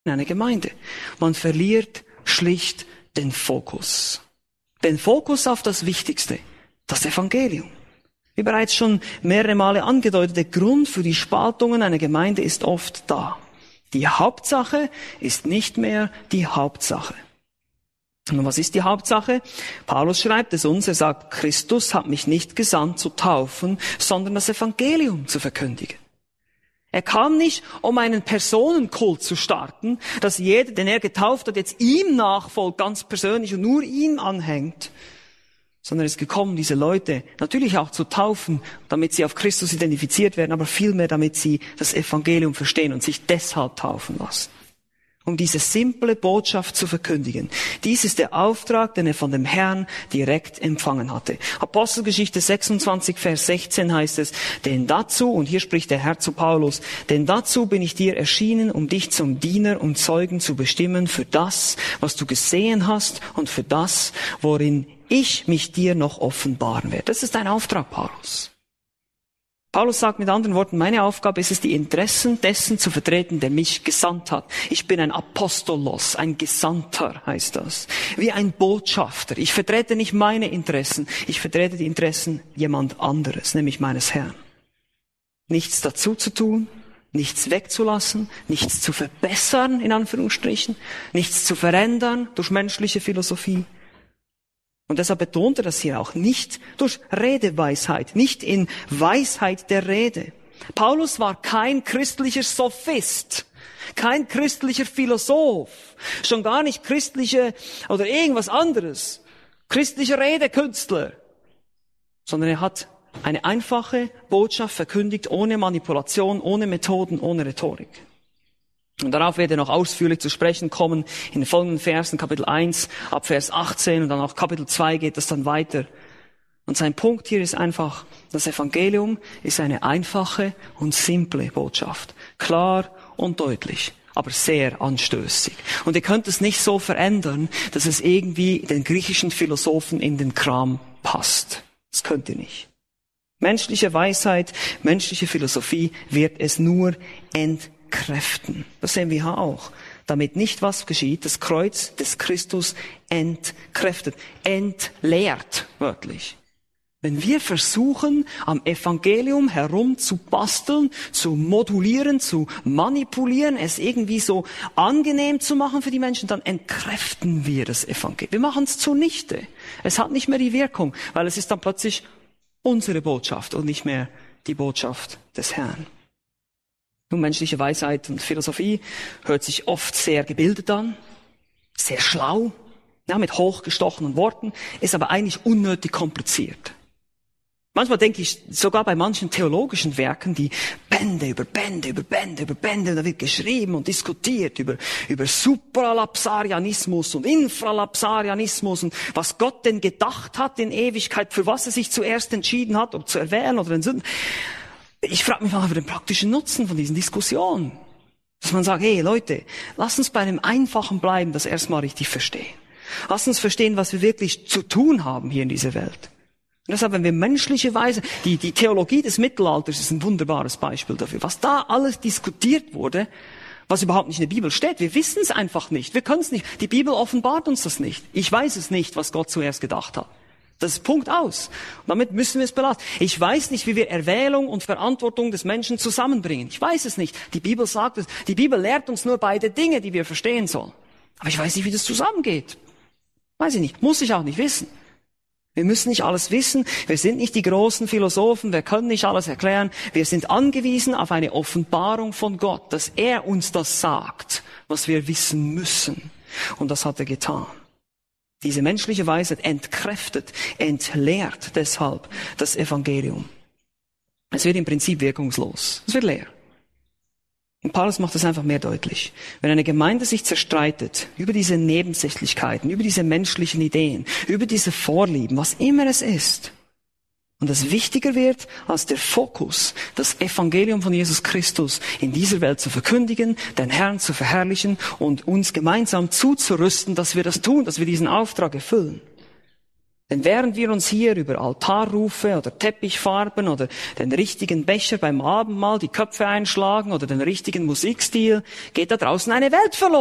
in einer Gemeinde. Man verliert schlicht den Fokus. Den Fokus auf das Wichtigste, das Evangelium. Wie bereits schon mehrere Male angedeutet, der Grund für die Spaltungen einer Gemeinde ist oft da. Die Hauptsache ist nicht mehr die Hauptsache. Und was ist die Hauptsache? Paulus schreibt es uns, er sagt, Christus hat mich nicht gesandt zu taufen, sondern das Evangelium zu verkündigen. Er kam nicht, um einen Personenkult zu starten, dass jeder, den er getauft hat, jetzt ihm nachfolgt, ganz persönlich und nur ihm anhängt, sondern er ist gekommen, diese Leute natürlich auch zu taufen, damit sie auf Christus identifiziert werden, aber vielmehr, damit sie das Evangelium verstehen und sich deshalb taufen lassen. Um diese simple Botschaft zu verkündigen. Dies ist der Auftrag, den er von dem Herrn direkt empfangen hatte. Apostelgeschichte 26, Vers 16 heißt es, denn dazu, und hier spricht der Herr zu Paulus, denn dazu bin ich dir erschienen, um dich zum Diener und Zeugen zu bestimmen für das, was du gesehen hast und für das, worin ich mich dir noch offenbaren werde. Das ist ein Auftrag, Paulus. Paulus sagt mit anderen Worten, meine Aufgabe ist es, die Interessen dessen zu vertreten, der mich gesandt hat. Ich bin ein Apostolos, ein Gesandter heißt das. Wie ein Botschafter. Ich vertrete nicht meine Interessen, ich vertrete die Interessen jemand anderes, nämlich meines Herrn. Nichts dazu zu tun, nichts wegzulassen, nichts zu verbessern, in Anführungsstrichen, nichts zu verändern durch menschliche Philosophie. Und deshalb betont er das hier auch, nicht durch Redeweisheit, nicht in Weisheit der Rede. Paulus war kein christlicher Sophist, kein christlicher Philosoph, schon gar nicht christliche oder irgendwas anderes, christlicher Redekünstler, sondern er hat eine einfache Botschaft verkündigt, ohne Manipulation, ohne Methoden, ohne Rhetorik. Und darauf wird er noch ausführlich zu sprechen kommen in den folgenden Versen, Kapitel 1 ab Vers 18 und dann auch Kapitel 2 geht das dann weiter. Und sein Punkt hier ist einfach, das Evangelium ist eine einfache und simple Botschaft. Klar und deutlich, aber sehr anstößig. Und ihr könnt es nicht so verändern, dass es irgendwie den griechischen Philosophen in den Kram passt. Das könnt ihr nicht. Menschliche Weisheit, menschliche Philosophie wird es nur entkräften. Das sehen wir hier auch. Damit nicht was geschieht, das Kreuz des Christus entkräftet, entleert, wörtlich. Wenn wir versuchen, am Evangelium herumzubasteln, zu modulieren, zu manipulieren, es irgendwie so angenehm zu machen für die Menschen, dann entkräften wir das Evangelium. Wir machen es zunichte. Es hat nicht mehr die Wirkung, weil es ist dann plötzlich unsere Botschaft und nicht mehr die Botschaft des Herrn. Nun, menschliche Weisheit und Philosophie hört sich oft sehr gebildet an, sehr schlau, ja, mit hochgestochenen Worten, ist aber eigentlich unnötig kompliziert. Manchmal denke ich, sogar bei manchen theologischen Werken, die Bände über Bände über Bände über Bände, da wird geschrieben und diskutiert über Supralapsarianismus und Infralapsarianismus und was Gott denn gedacht hat in Ewigkeit, für was er sich zuerst entschieden hat, ob zu erwählen oder den Sünden. Ich frage mich mal über den praktischen Nutzen von diesen Diskussionen. Dass man sagt, hey Leute, lasst uns bei einem Einfachen bleiben, das erstmal richtig verstehen. Lasst uns verstehen, was wir wirklich zu tun haben hier in dieser Welt. Und deshalb, wenn wir menschliche Weise, die Theologie des Mittelalters ist ein wunderbares Beispiel dafür, was da alles diskutiert wurde, was überhaupt nicht in der Bibel steht. Wir wissen es einfach nicht. Wir können es nicht. Die Bibel offenbart uns das nicht. Ich weiß es nicht, was Gott zuerst gedacht hat. Das ist Punkt aus. Und damit müssen wir es belassen. Ich weiß nicht, wie wir Erwählung und Verantwortung des Menschen zusammenbringen. Ich weiß es nicht. Die Bibel sagt es. Die Bibel lehrt uns nur beide Dinge, die wir verstehen sollen. Aber ich weiß nicht, wie das zusammengeht. Weiß ich nicht. Muss ich auch nicht wissen. Wir müssen nicht alles wissen. Wir sind nicht die großen Philosophen. Wir können nicht alles erklären. Wir sind angewiesen auf eine Offenbarung von Gott, dass er uns das sagt, was wir wissen müssen. Und das hat er getan. Diese menschliche Weisheit entkräftet, entleert deshalb das Evangelium. Es wird im Prinzip wirkungslos. Es wird leer. Und Paulus macht das einfach mehr deutlich. Wenn eine Gemeinde sich zerstreitet über diese Nebensächlichkeiten, über diese menschlichen Ideen, über diese Vorlieben, was immer es ist, und das wichtiger wird als der Fokus, das Evangelium von Jesus Christus in dieser Welt zu verkündigen, den Herrn zu verherrlichen und uns gemeinsam zuzurüsten, dass wir das tun, dass wir diesen Auftrag erfüllen. Denn während wir uns hier über Altarrufe oder Teppichfarben oder den richtigen Becher beim Abendmahl, die Köpfe einschlagen oder den richtigen Musikstil, geht da draußen eine Welt verloren.